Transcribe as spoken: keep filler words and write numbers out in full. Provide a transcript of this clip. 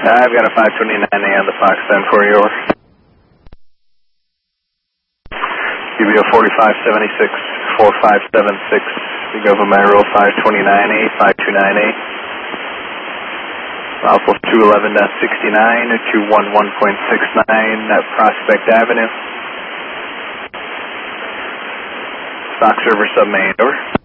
I've got a five twenty-nine A on the Fox ten for you, over. U B O forty-five seventy-six, four five seven six, you go by my roll five twenty-nine A, five twenty-nine A. Alpha two eleven point sixty-nine, two eleven point six nine, at Prospect Avenue. Stock server submain, over.